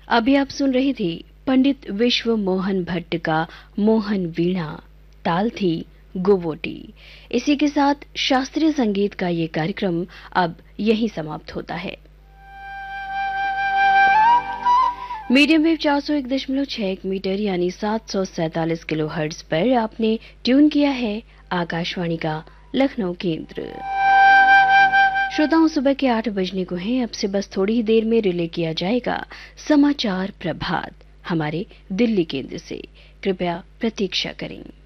अभी आप सुन रही थी पंडित विश्व मोहन भट्ट का मोहन वीणा, ताल थी गुवोटी। इसी के साथ शास्त्रीय संगीत का ये कार्यक्रम अब यहीं समाप्त होता है। मीडियम वेव 401.61 मीटर यानी 747 किलोहर्ट्ज पर आपने ट्यून किया है आकाशवाणी का लखनऊ केंद्र। श्रोताओं, सुबह के 8 बजने को हैं। अब से बस थोड़ी ही देर में रिले किया जाएगा समाचार प्रभात हमारे दिल्ली केंद्र से। कृपया प्रतीक्षा करें।